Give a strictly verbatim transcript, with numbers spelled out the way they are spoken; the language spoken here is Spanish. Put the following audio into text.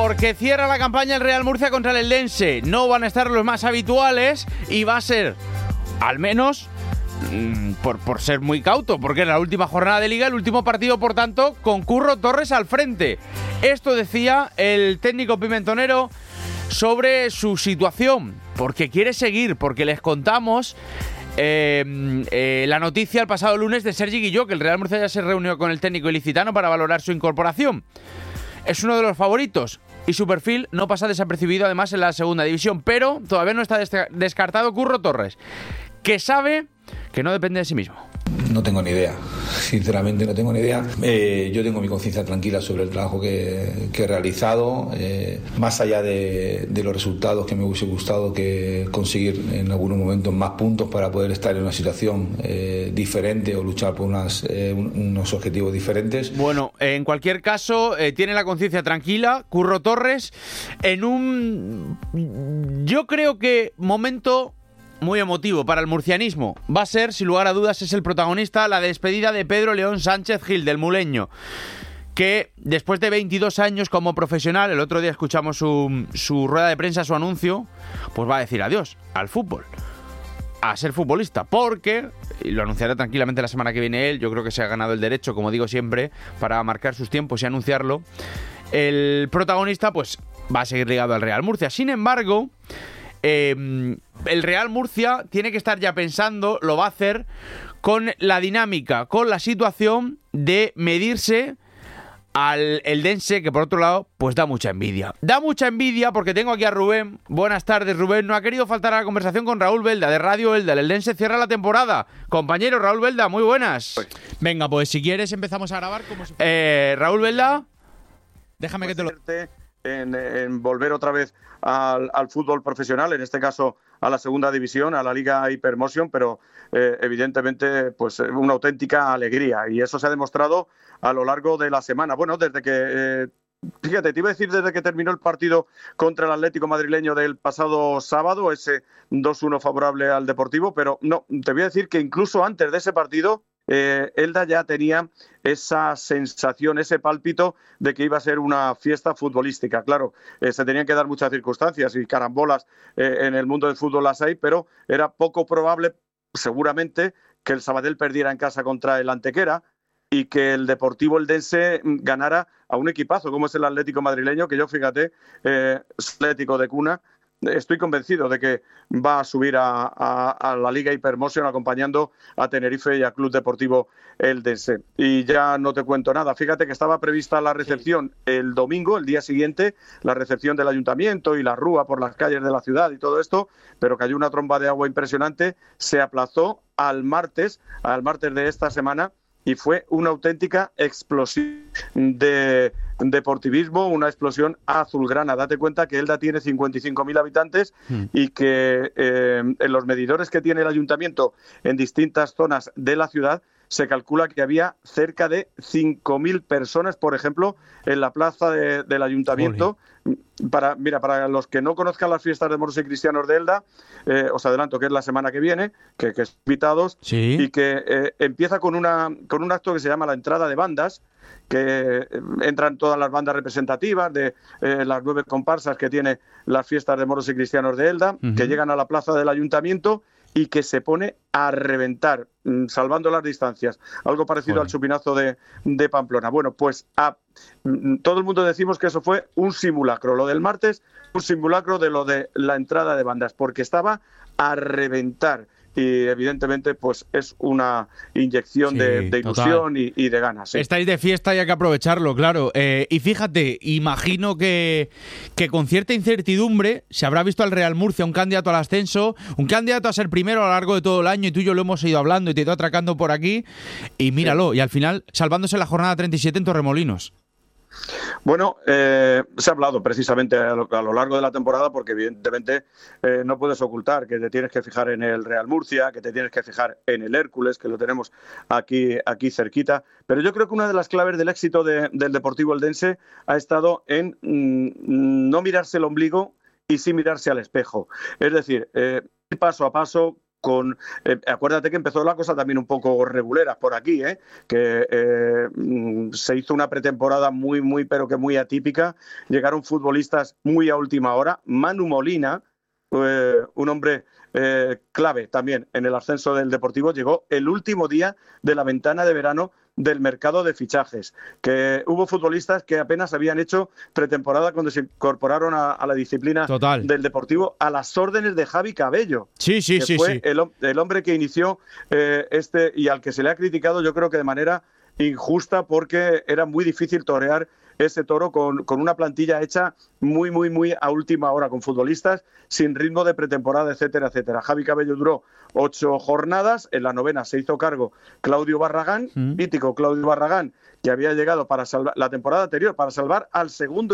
Porque cierra la campaña el Real Murcia contra el Eldense. No van a estar los más habituales y va a ser, al menos, mmm, por, por ser muy cauto, porque es la última jornada de Liga, el último partido, por tanto, con Curro Torres al frente. Esto decía el técnico pimentonero sobre su situación, porque quiere seguir, porque les contamos eh, eh, la noticia el pasado lunes de Sergi Guilló, que el Real Murcia ya se reunió con el técnico ilicitano para valorar su incorporación. Es uno de los favoritos y su perfil no pasa desapercibido además en la segunda división, pero todavía no está des- descartado Curro Torres, que sabe que no depende de sí mismo. No tengo ni idea, sinceramente no tengo ni idea. Eh, yo tengo mi conciencia tranquila sobre el trabajo que, que he realizado, eh, más allá de, de los resultados que me hubiese gustado que conseguir en algunos momentos más puntos para poder estar en una situación eh, diferente o luchar por unas, eh, un, unos objetivos diferentes. Bueno, en cualquier caso, eh, tiene la conciencia tranquila Curro Torres en un, yo creo que momento muy emotivo para el murcianismo. Va a ser, sin lugar a dudas, es el protagonista, la despedida de Pedro León Sánchez Gil, del Muleño, que después de veintidós años como profesional, el otro día escuchamos su, su rueda de prensa, su anuncio, pues va a decir adiós al fútbol, a ser futbolista, porque, y lo anunciará tranquilamente la semana que viene él, yo creo que se ha ganado el derecho, como digo siempre, para marcar sus tiempos y anunciarlo. El protagonista pues va a seguir ligado al Real Murcia. Sin embargo, Eh, el Real Murcia tiene que estar ya pensando, lo va a hacer, con la dinámica, con la situación de medirse al Eldense, que por otro lado, pues da mucha envidia. Da mucha envidia porque tengo aquí a Rubén. Buenas tardes, Rubén. No ha querido faltar a la conversación con Raúl Belda, de Radio Elda. El Eldense cierra la temporada. Compañero Raúl Belda, muy buenas. Venga, pues si quieres empezamos a grabar como si... Eh, Raúl Belda. Déjame que te lo... En, en volver otra vez al, al fútbol profesional, en este caso a la segunda división, a la Liga Hypermotion, pero eh, evidentemente pues una auténtica alegría, y eso se ha demostrado a lo largo de la semana. Bueno, desde que, eh, fíjate, te iba a decir desde que terminó el partido contra el Atlético madrileño del pasado sábado, ese dos uno favorable al Deportivo, pero no, te voy a decir que incluso antes de ese partido, Eh, Elda ya tenía esa sensación, ese pálpito de que iba a ser una fiesta futbolística. Claro, eh, se tenían que dar muchas circunstancias y carambolas eh, en el mundo del fútbol las hay, pero era poco probable, seguramente, que el Sabadell perdiera en casa contra el Antequera y que el Deportivo Eldense ganara a un equipazo como es el Atlético madrileño, que yo, fíjate, eh, es Atlético de cuna. Estoy convencido de que va a subir a, a, a la Liga Hypermotion acompañando a Tenerife y a Club Deportivo Eldense. Y ya no te cuento nada. Fíjate que estaba prevista la recepción el domingo, el día siguiente, la recepción del ayuntamiento y la rúa por las calles de la ciudad y todo esto, pero cayó una tromba de agua impresionante. Se aplazó al martes, al martes de esta semana, y fue una auténtica explosión de deportivismo, una explosión azulgrana. Date cuenta que Elda tiene cincuenta y cinco mil habitantes mm. y que eh, en los medidores que tiene el ayuntamiento en distintas zonas de la ciudad se calcula que había cerca de cinco mil personas, por ejemplo, en la plaza de, del ayuntamiento. Para, mira, para los que no conozcan las fiestas de moros y cristianos de Elda, eh, os adelanto que es la semana que viene, que, que es invitados, ¿sí? Y que eh, empieza con, una, con un acto que se llama la entrada de bandas, que eh, entran todas las bandas representativas de eh, las nueve comparsas que tiene las fiestas de moros y cristianos de Elda, uh-huh. que llegan a la plaza del ayuntamiento y que se pone a reventar, salvando las distancias. Algo parecido Joder. al chupinazo de, de Pamplona. Bueno, pues a, todo el mundo decimos que eso fue un simulacro. Lo del martes, un simulacro de lo de la entrada de bandas, porque estaba a reventar. Y evidentemente pues es una inyección sí, de, de ilusión y, y de ganas. ¿sí? Estáis de fiesta y hay que aprovecharlo, claro. Eh, y fíjate, imagino que, que con cierta incertidumbre se habrá visto al Real Murcia un candidato al ascenso, un candidato a ser primero a lo largo de todo el año, y tú y yo lo hemos ido hablando y te he ido atracando por aquí, y míralo, sí. y al final salvándose la jornada treinta y siete en Torremolinos. Bueno, eh, se ha hablado precisamente a lo, a lo largo de la temporada, porque evidentemente eh, no puedes ocultar que te tienes que fijar en el Real Murcia, que te tienes que fijar en el Hércules, que lo tenemos aquí, aquí cerquita, pero yo creo que una de las claves del éxito de, del Deportivo Eldense ha estado en mm, no mirarse el ombligo y sí mirarse al espejo, es decir, eh, paso a paso, con eh, acuérdate que empezó la cosa también un poco regulera por aquí, ¿eh? que eh, se hizo una pretemporada muy, muy, pero que muy atípica. Llegaron futbolistas muy a última hora. Manu Molina, eh, un hombre eh, clave también en el ascenso del Deportivo, llegó el último día de la ventana de verano del mercado de fichajes, que hubo futbolistas que apenas habían hecho pretemporada cuando se incorporaron a, a la disciplina Total. del Deportivo a las órdenes de Javi Cabello. Sí, sí, que sí, fue sí. El, el hombre que inició eh, este y al que se le ha criticado, yo creo que de manera injusta, porque era muy difícil torear ese toro con, con una plantilla hecha muy, muy, muy a última hora, con futbolistas sin ritmo de pretemporada, etcétera, etcétera. Javi Cabello duró ocho jornadas, en la novena se hizo cargo Claudio Barragán, Mm. mítico Claudio Barragán, que había llegado para salvar la temporada anterior, para salvar al segundo